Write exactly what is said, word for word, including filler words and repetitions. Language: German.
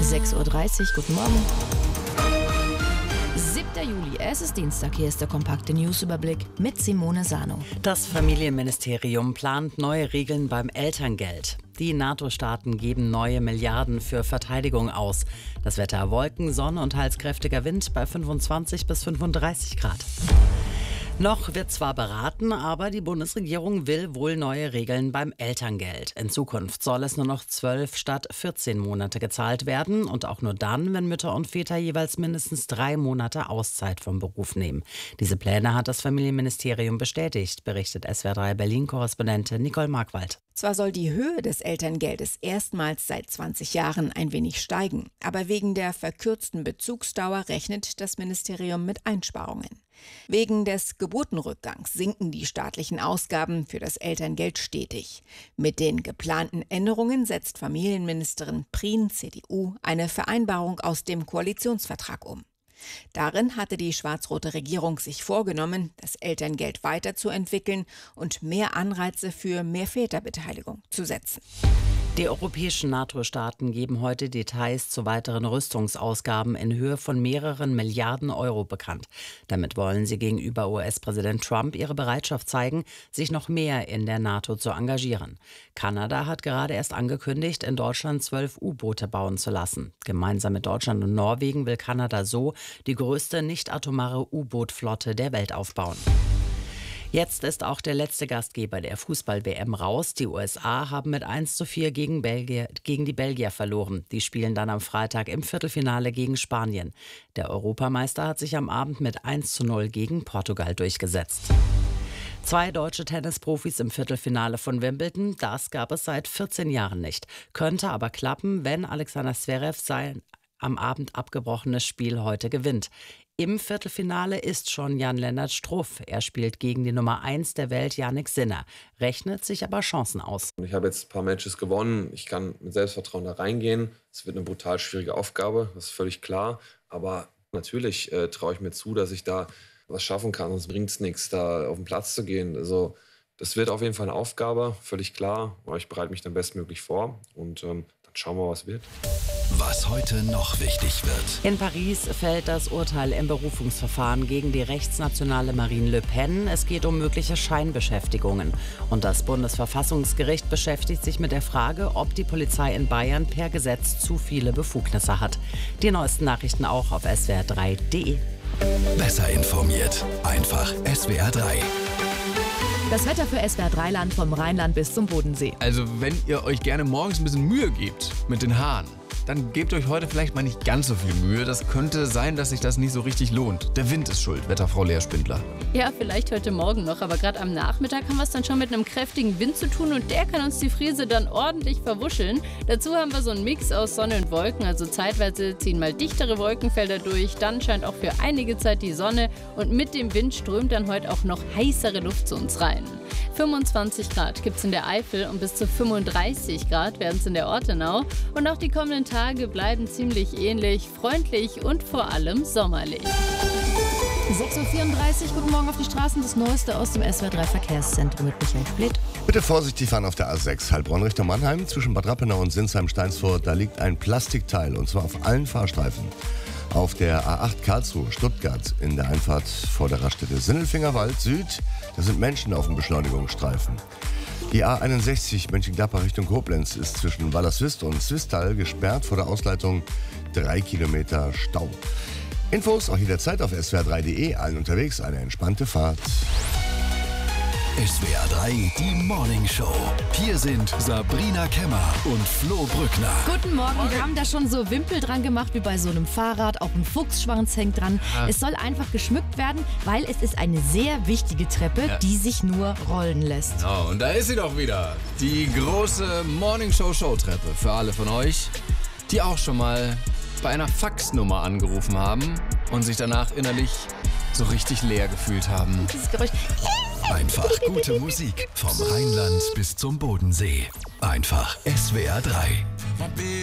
sechs Uhr dreißig, guten Morgen. siebter Juli, es ist Dienstag, hier ist der kompakte Newsüberblick mit Simone Sano. Das Familienministerium plant neue Regeln beim Elterngeld. Die NATO-Staaten geben neue Milliarden für Verteidigung aus. Das Wetter: Wolken, Sonne und teils kräftiger Wind bei fünfundzwanzig bis fünfunddreißig Grad. Noch wird zwar beraten, aber die Bundesregierung will wohl neue Regeln beim Elterngeld. In Zukunft soll es nur noch zwölf statt vierzehn Monate gezahlt werden und auch nur dann, wenn Mütter und Väter jeweils mindestens drei Monate Auszeit vom Beruf nehmen. Diese Pläne hat das Familienministerium bestätigt, berichtet S W R drei Berlin-Korrespondentin Nicole Markwald. Zwar soll die Höhe des Elterngeldes erstmals seit zwanzig Jahren ein wenig steigen, aber wegen der verkürzten Bezugsdauer rechnet das Ministerium mit Einsparungen. Wegen des Geburtenrückgangs sinken die staatlichen Ausgaben für das Elterngeld stetig. Mit den geplanten Änderungen setzt Familienministerin Prien, C D U, eine Vereinbarung aus dem Koalitionsvertrag um. Darin hatte die schwarz-rote Regierung sich vorgenommen, das Elterngeld weiterzuentwickeln und mehr Anreize für mehr Väterbeteiligung zu setzen. Die europäischen NATO-Staaten geben heute Details zu weiteren Rüstungsausgaben in Höhe von mehreren Milliarden Euro bekannt. Damit wollen sie gegenüber U S-Präsident Trump ihre Bereitschaft zeigen, sich noch mehr in der NATO zu engagieren. Kanada hat gerade erst angekündigt, in Deutschland zwölf U-Boote bauen zu lassen. Gemeinsam mit Deutschland und Norwegen will Kanada so die größte nicht-atomare U-Boot-Flotte der Welt aufbauen. Jetzt ist auch der letzte Gastgeber der Fußball-W M raus. Die U S A haben mit eins zu vier gegen, Belgier, gegen die Belgier verloren. Die spielen dann am Freitag im Viertelfinale gegen Spanien. Der Europameister hat sich am Abend mit eins zu null gegen Portugal durchgesetzt. Zwei deutsche Tennisprofis im Viertelfinale von Wimbledon, das gab es seit vierzehn Jahren nicht. Könnte aber klappen, wenn Alexander Zverev sein am Abend abgebrochenes Spiel heute gewinnt. Im Viertelfinale ist schon Jan-Lennart Struff. Er spielt gegen die Nummer eins der Welt, Jannik Sinner. Rechnet sich aber Chancen aus. Ich habe jetzt ein paar Matches gewonnen. Ich kann mit Selbstvertrauen da reingehen. Es wird eine brutal schwierige Aufgabe, das ist völlig klar. Aber natürlich äh, traue ich mir zu, dass ich da was schaffen kann. Sonst bringt es nichts, da auf den Platz zu gehen. Also, das wird auf jeden Fall eine Aufgabe, völlig klar. Aber ich bereite mich dann bestmöglich vor und ähm, dann schauen wir, was wird. Was heute noch wichtig wird. In Paris fällt das Urteil im Berufungsverfahren gegen die rechtsnationale Marine Le Pen. Es geht um mögliche Scheinbeschäftigungen. Und das Bundesverfassungsgericht beschäftigt sich mit der Frage, ob die Polizei in Bayern per Gesetz zu viele Befugnisse hat. Die neuesten Nachrichten auch auf S W R drei punkt de. Besser informiert. Einfach S W R drei. Das Wetter für S W R drei Land vom Rheinland bis zum Bodensee. Also wenn ihr euch gerne morgens ein bisschen Mühe gebt mit den Haaren, dann gebt euch heute vielleicht mal nicht ganz so viel Mühe. Das könnte sein, dass sich das nicht so richtig lohnt. Der Wind ist schuld, Wetterfrau Lea Spindler. Ja, vielleicht heute Morgen noch, aber gerade am Nachmittag haben wir es dann schon mit einem kräftigen Wind zu tun und der kann uns die Frise dann ordentlich verwuscheln. Dazu haben wir so einen Mix aus Sonne und Wolken, also zeitweise ziehen mal dichtere Wolkenfelder durch, dann scheint auch für einige Zeit die Sonne und mit dem Wind strömt dann heute auch noch heißere Luft zu uns rein. fünfundzwanzig Grad gibt es in der Eifel und bis zu fünfunddreißig Grad werden es in der Ortenau und auch die kommenden Tage bleiben ziemlich ähnlich, freundlich und vor allem sommerlich. sechs Uhr vierunddreißig, guten Morgen auf die Straßen. Das Neueste aus dem S W R drei Verkehrszentrum mit Michael Splitt. Bitte vorsichtig fahren auf der A sechs, Heilbronn Richtung Mannheim. Zwischen Bad Rappenau und Sinsheim-Steinsfurt, da liegt ein Plastikteil und zwar auf allen Fahrstreifen. Auf der A acht Karlsruhe, Stuttgart, in der Einfahrt vor der Raststätte Sinnelfingerwald Süd, da sind Menschen auf dem Beschleunigungsstreifen. Die A einundsechzig Mönchengladbach Richtung Koblenz ist zwischen Wallerswist und Swisttal gesperrt, vor der Ausleitung drei Kilometer Stau. Infos auch jederzeit auf S W R drei punkt de, allen unterwegs eine entspannte Fahrt. S W R drei, die Morning Show. Hier sind Sabrina Kemmer und Flo Brückner. Guten Morgen. Wir haben da schon so Wimpel dran gemacht, wie bei so einem Fahrrad. Auch ein Fuchsschwanz hängt dran. Ja. Es soll einfach geschmückt werden, weil es ist eine sehr wichtige Treppe, ja, die sich nur rollen lässt. Genau, und da ist sie doch wieder. Die große Morning Show Showtreppe für alle von euch, die auch schon mal bei einer Faxnummer angerufen haben und sich danach innerlich so richtig leer gefühlt haben. Dieses Geräusch. Einfach gute Musik vom Rheinland bis zum Bodensee. Einfach S W R drei.